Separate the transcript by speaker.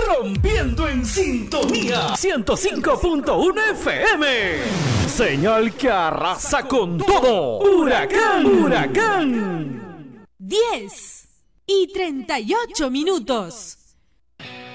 Speaker 1: rompiendo en sintonía 105.1 FM. Señal que arrasa con todo. Huracán, huracán.
Speaker 2: 10:38.